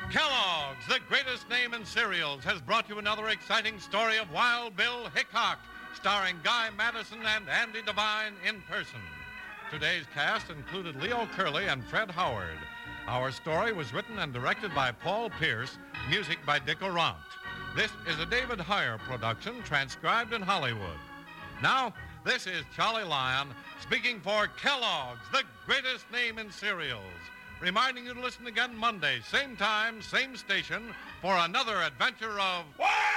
Kellogg's, the greatest name in cereals, has brought you another exciting story of Wild Bill Hickok, starring Guy Madison and Andy Devine in person. Today's cast included Leo Curley and Fred Howard. Our story was written and directed by Paul Pierce, music by Dick Orant. This is a David Heyer production, transcribed in Hollywood. Now, this is Charlie Lyon speaking for Kellogg's, the greatest name in cereals, reminding you to listen again Monday, same time, same station, for another adventure of Wild